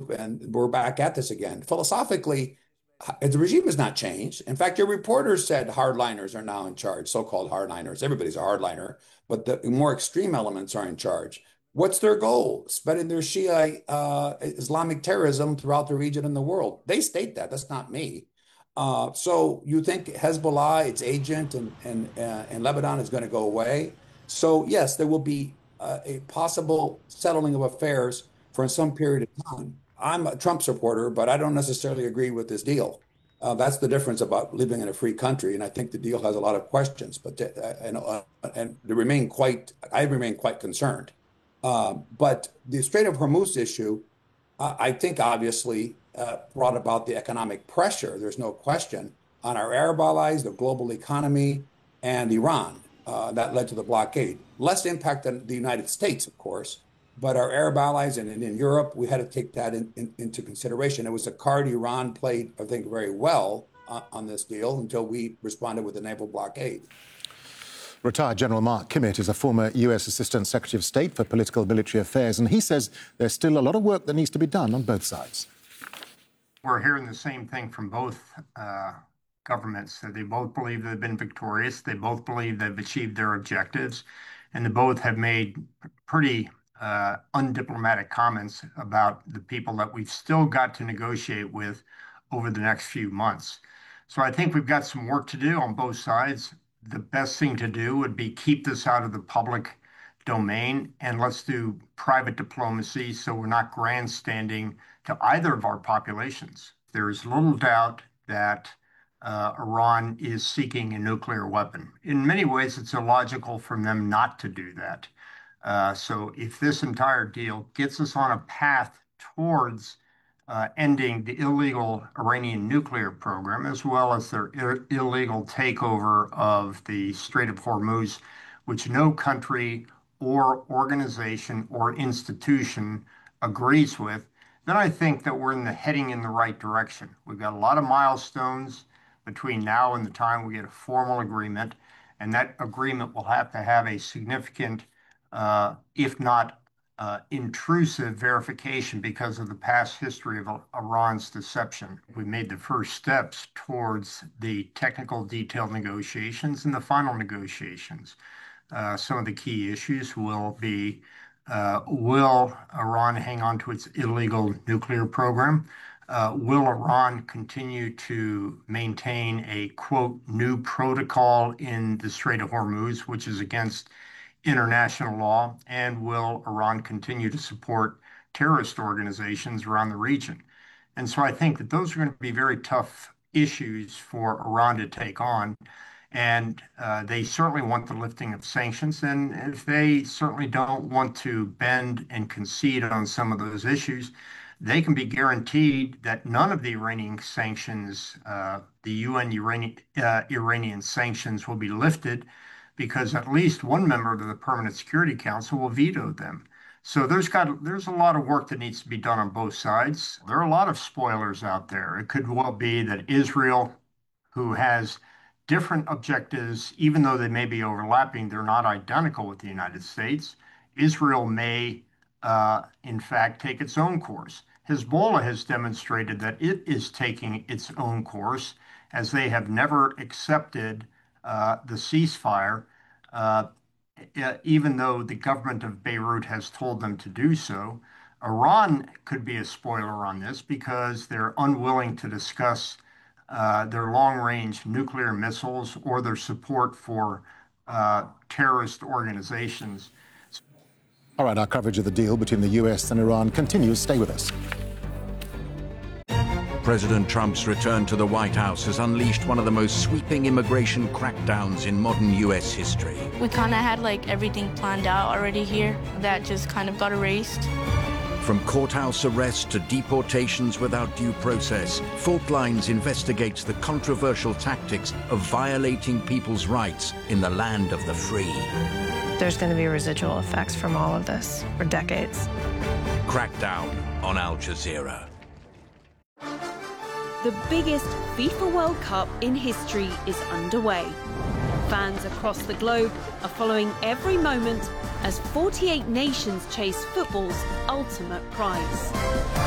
move, and we're back at this again. Philosophically, the regime has not changed. In fact, your reporters said hardliners are now in charge, so-called hardliners. Everybody's a hardliner, but the more extreme elements are in charge. What's their goal? Spreading their Shia Islamic terrorism throughout the region and the world. They state that. That's not me. So you think Hezbollah, its agent in Lebanon, is going to go away? So yes, there will be a possible settling of affairs for some period of time. I'm a Trump supporter, but I don't necessarily agree with this deal. That's the difference about living in a free country, and I think the deal has a lot of questions. But I remain quite concerned. But the Strait of Hormuz issue, I think, obviously brought about the economic pressure. There's no question on our Arab allies, the global economy, and Iran. That led to the blockade. Less impact than the United States, of course. But our Arab allies and in Europe, we had to take that into consideration. It was a card Iran played, I think, very well on this deal until we responded with a naval blockade. Retired General Mark Kimmitt is a former US Assistant Secretary of State for Political Military Affairs, and he says there's still a lot of work that needs to be done on both sides. We're hearing the same thing from both governments. They both believe they've been victorious. They both believe they've achieved their objectives, and they both have made pretty undiplomatic comments about the people that we've still got to negotiate with over the next few months. So I think we've got some work to do on both sides. The best thing to do would be keep this out of the public domain, and let's do private diplomacy so we're not grandstanding to either of our populations. There is little doubt that Iran is seeking a nuclear weapon. In many ways, it's illogical for them not to do that. So if this entire deal gets us on a path towards ending the illegal Iranian nuclear program, as well as their illegal takeover of the Strait of Hormuz, which no country or organization or institution agrees with, then I think that we're heading in the right direction. We've got a lot of milestones between now and the time we get a formal agreement, and that agreement will have to have a significant if not intrusive verification because of the past history of Iran's deception. We made the first steps towards the technical detailed negotiations and the final negotiations. Some of the key issues will be, will Iran hang on to its illegal nuclear program? Will Iran continue to maintain a, quote, new protocol in the Strait of Hormuz, which is against international law, and will Iran continue to support terrorist organizations around the region? And so I think that those are going to be very tough issues for Iran to take on. And they certainly want the lifting of sanctions. And if they certainly don't want to bend and concede on some of those issues, they can be guaranteed that none of the Iranian sanctions, the UN Iranian sanctions, will be lifted, because at least one member of the Permanent Security Council will veto them. So there's a lot of work that needs to be done on both sides. There are a lot of spoilers out there. It could well be that Israel, who has different objectives, even though they may be overlapping, they're not identical with the United States. Israel may, in fact, take its own course. Hezbollah has demonstrated that it is taking its own course, as they have never accepted the ceasefire, even though the government of Beirut has told them to do so. Iran could be a spoiler on this because they're unwilling to discuss their long-range nuclear missiles or their support for terrorist organizations. All right, our coverage of the deal between the US and Iran continues. Stay with us. President Trump's return to the White House has unleashed one of the most sweeping immigration crackdowns in modern U.S. history. We kind of had everything planned out already here. That just kind of got erased. From courthouse arrests to deportations without due process, Fault Lines investigates the controversial tactics of violating people's rights in the land of the free. There's going to be residual effects from all of this for decades. Crackdown on Al Jazeera. The biggest FIFA World Cup in history is underway. Fans across the globe are following every moment as 48 nations chase football's ultimate prize.